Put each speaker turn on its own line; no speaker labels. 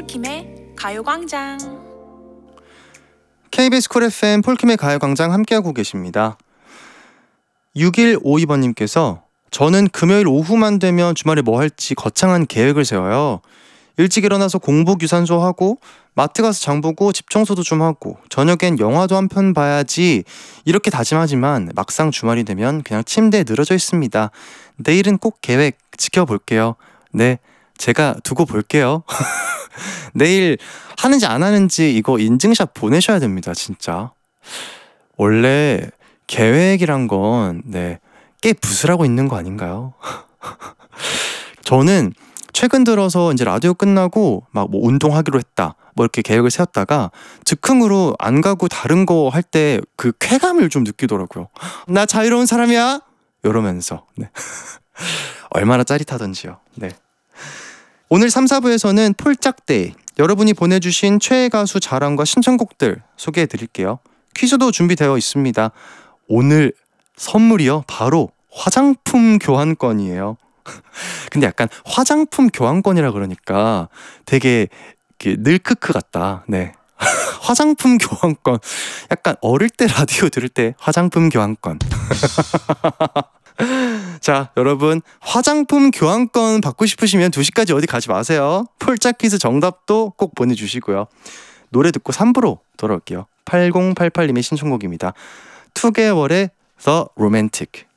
폴킴의 가요광장.
KBS 쿨 FM 폴킴의 가요광장 함께하고 계십니다. 6152번님께서 저는 금요일 오후만 되면 주말에 뭐 할지 거창한 계획을 세워요. 일찍 일어나서 공복 유산소 하고 마트 가서 장 보고 집 청소도 좀 하고 저녁엔 영화도 한 편 봐야지 이렇게 다짐하지만 막상 주말이 되면 그냥 침대에 늘어져 있습니다. 내일은 꼭 계획 지켜볼게요. 네, 제가 두고 볼게요. 내일 하는지 안 하는지 이거 인증샷 보내셔야 됩니다. 진짜 원래 계획이란 건 꽤 부스라고 있는 거 아닌가요? 저는 최근 들어서 이제 라디오 끝나고 막 뭐 운동하기로 했다 뭐 이렇게 계획을 세웠다가 즉흥으로 안 가고 다른 거 할 때 그 쾌감을 좀 느끼더라고요. 나 자유로운 사람이야 이러면서 얼마나 짜릿하던지요. 오늘 3, 4부에서는 폴짝데이 여러분이 보내주신 최애 가수 자랑과 신청곡들 소개해드릴게요. 퀴즈도 준비되어 있습니다. 오늘 선물이요 바로 화장품 교환권이에요. 근데 약간 화장품 교환권이라 그러니까 되게 늘크크 같다. 화장품 교환권. 약간 어릴 때 라디오 들을 때 화장품 교환권. 자, 여러분 화장품 교환권 받고 싶으시면 2시까지 어디 가지 마세요. 폴짝 퀴즈 정답도 꼭 보내주시고요. 노래 듣고 3부로 돌아올게요. 8088님의 신청곡입니다. 2개월의 The Romantic.